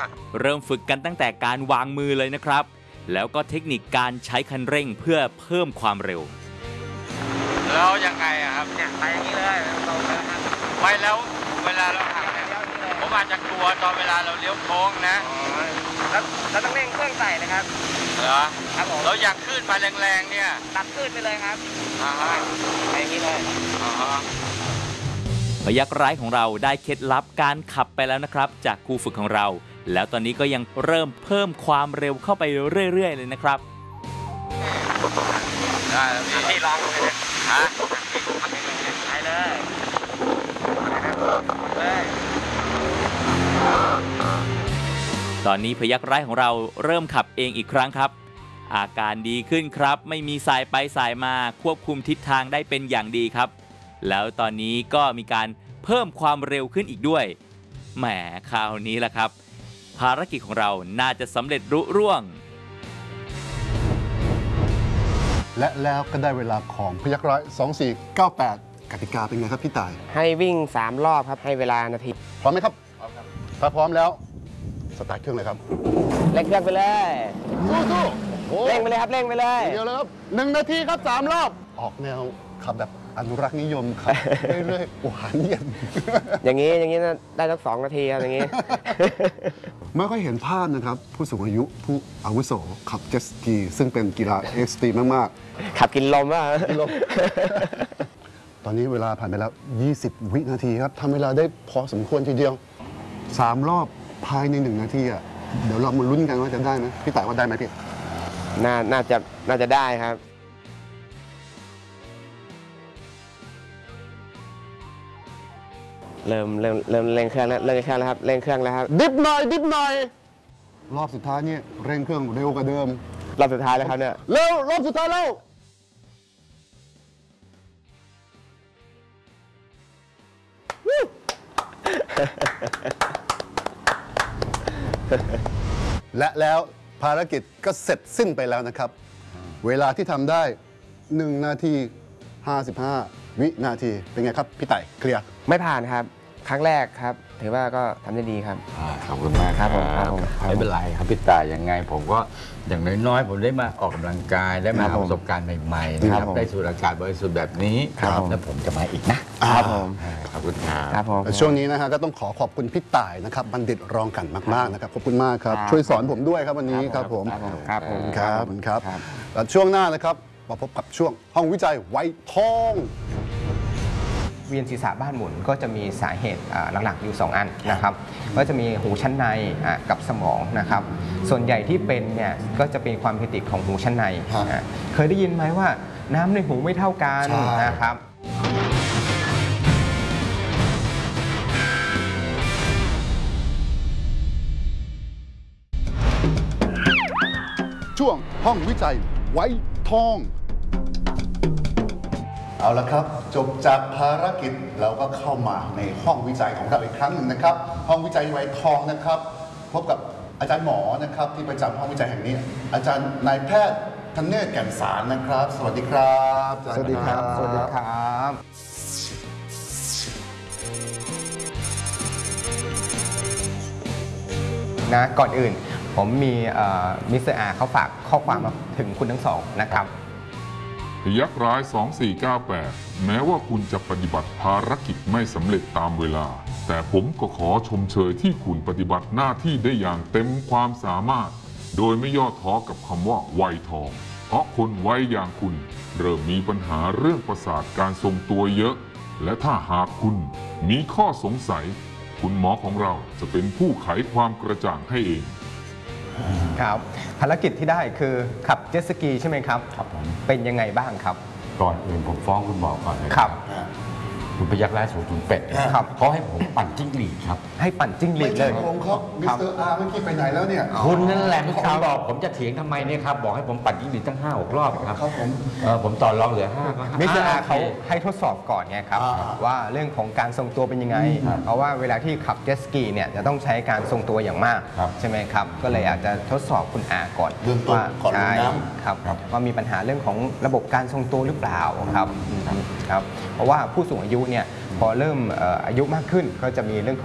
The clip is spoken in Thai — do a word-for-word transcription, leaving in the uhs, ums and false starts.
เริ่มฝึกกันตั้งแต่การวางมือเลยนะครับแล้วก็เทคนิคการใช้คันเร่งเพื่อเพิ่มความเร็วแล้วยังไงอะครับเนี่ยไปอย่างนี้เลยตรงเลยครับไม่แล้วเวลาเราหักเนี่ยผมอาจจะกลัวตอนเวลาเราเลี้ยวโค้งนะแล้วเราต้องเร่งเครื่องใส่นะครับเหรอครับผมเราอยากขึ้นมาแรงๆเนี่ยตัดขึ้นไปเลยครับอ่าฮะไปอย่างนี้เลยอ่าฮะพยัคฆ์ร้ายของเราได้เคล็ดลับการขับไปแล้วนะครับจากครูฝึกของเราแล้วตอนนี้ก็ยังเริ่มเพิ่มความเร็วเข้าไปเรื่อยๆเลยนะครับได้แล้วพี่ที่ลองเลยนะฮะไปเลยเลยตอนนี้พยัคฆ์ร้ายของเราเริ่มขับเองอีกครั้งครับอาการดีขึ้นครับไม่มีสายไปสายมาควบคุมทิศทางได้เป็นอย่างดีครับแล้วตอนนี้ก็มีการเพิ่มความเร็วขึ้นอีกด้วยแหมคราวนี้แหละครับภารกิจของเราน่าจะสำเร็จรุ่ร่วงและแล้วก็ได้เวลาของพยัคฆ์ร้ายสองสี่เก้าแปดกติกาเป็นไงครับพี่ต่ายให้วิ่งสามรอบครับให้เวลานาทีพร้อมไหมครับพร้อมครับถ้าพร้อมแล้วสตาร์ทเครื่องเลยครับเร่งเครื่องไปเลยสู้ๆเร่งไปเลยครับเร่งไปเลยเดี๋ยวเลยครับหนึ่งนาทีครับสามรอบออกแนวขับแบบอนุรักษ์นิยมครับเรื่อยๆหวานเย็นอย่างนี้อย่างนี้ได้สักสองนาทีครับอย่างนี้ไม่ค่อยเห็นภาพนะครับผู้สูงอายุผู้อาวุโสขับเจ็ตสกีซึ่งเป็นกีฬาเอ็กซ์ตรีมมากๆขับกินลมอ่ะกินลมตอนนี้เวลาผ่านไปแล้วยี่สิบวินาทีครับทำเวลาได้พอสมควรทีเดียวสามรอบภายในหนึ่งนาทีอ่ะเดี๋ยวเรามาลุ้นกันว่าจะได้ไหมพี่ต่ายว่าได้ไหมพี่น่าน่าจะน่าจะได้ครับเริ่มเริ่มเริ่มเร่งเครื่องแล้วเร่งเครื่องแล้วครับเร่งเครื่องแล้วครับดิบหน่อยดิบหน่อยรอบสุดท้ายนี่เร่งเครื่องเร็วกว่าเดิมรอบสุดท้ายแล้วครับเนี่ยเร็วรอบสุดท้ายแล้วและแล้วภารกิจก็เสร็จสิ้นไปแล้วนะครับเวลาที่ทำได้หนึ่งนาทีห้าสิบห้าวินาทีเป็นไงครับพี่ไต่เคลียร์ไม่ผ่านครับครั้งแรกครับถือว่าก็ทำได้ดีครับขอบคุณมากครับผมไม่เป็นไรครับพี่ตายยังไงผมก็อย่างน้อยๆผมได้มาออกกำลังกายได้มาประสบการณ์ใหม่ๆนะครับได้สูดอากาศบริสุทธิ์แบบนี้แล้วผมจะมาอีกนะครับผมขอบคุณครับผมช่วงนี้นะฮะก็ต้องขอขอบคุณพี่ต่ายนะครับบัณฑิตรองกันมากๆนะครับขอบคุณมากครับช่วยสอนผมด้วยครับวันนี้ครับผมครับผมครับครับแล้วช่วงหน้านะครับมาพบกับช่วงห้องวิจัยไวทองเวียนศีรษะบ้านหมุนก็จะมีสาเหตุหลักๆอยู่สองอันนะครับก็จะมีหูชั้นในกับสมองนะครับส่วนใหญ่ที่เป็นเนี่ยก็จะเป็นความผิดปกติของหูชั้นในเคยได้ยินไหมว่าน้ำในหูไม่เท่ากันนะครับช่วงห้องวิจัยไวทองเอาละครับจบจากภารกิจเราก็เข้ามาในห้องวิจัยของเราอีกครั้งหนึ่งนะครับห้องวิจัยไวทองนะครับพบกับอาจารย์หมอนะครับที่ประจำห้องวิจัยแห่งนี้อาจารย์นายแพทย์ธเนศแก่นสารนะครับสวัสดีครับสวัสดีครับสวัสดีครับนะก่อนอื่นผมมีมิสเตอร์อาเขาฝากข้อความมาถึงคุณทั้งสองนะครับพยัคฆ์ร้ายสองสี่เก้าแปดแม้ว่าคุณจะปฏิบัติภารกิจไม่สำเร็จตามเวลาแต่ผมก็ขอชมเชยที่คุณปฏิบัติหน้าที่ได้อย่างเต็มความสามารถโดยไม่ย่อท้อกับคำว่าไวทองเพราะคนไวอย่างคุณเริ่มมีปัญหาเรื่องประสาทการทรงตัวเยอะและถ้าหากคุณมีข้อสงสัยคุณหมอของเราจะเป็นผู้ไขความกระจ่างให้เองครับภารกิจที่ได้คือขับเจ็ตสกีใช่ไหมครับครับผมเป็นยังไงบ้างครับก่อนอื่นผมฟ้องคุณหมอก่อนเลยครับคุณพยัคฆ์ร้ายศูนย์ศูนย์เป็ดครับเขาให้ผมปั่นจิ้งหรีดครับให้ปั่นจิ้งหรีดเลยไม่ใช่ผมครับมิสเตอร์อาร์เมื่อกี้ไปไหนแล้วเนี่ยคุณนั่นแหละที่คุณบอกผมจะเถียงทำไมเนี่ยครับบอกให้ผมปั่นจิ้งหรีดตั้งห้าหกรอบครับครับผมผมต่อรองเหลือห้ามิสเตอร์อาร์เขาให้ทดสอบก่อนไงครับว่าเรื่องของการทรงตัวเป็นยังไงเพราะว่าเวลาที่ขับเจ็ตสกีเนี่ยจะต้องใช้การทรงตัวอย่างมากใช่ไหมครับก็เลยอาจจะทดสอบคุณอาก่อนว่าใช่ครับว่ามีปัญหาเรื่องของระบบการทรงตัวหรือเปล่าครับครับเพราะว่าผู้สูงอายุเนี่ยพอเริ่มอายุมากขึ้นก็จะมีเรื่อง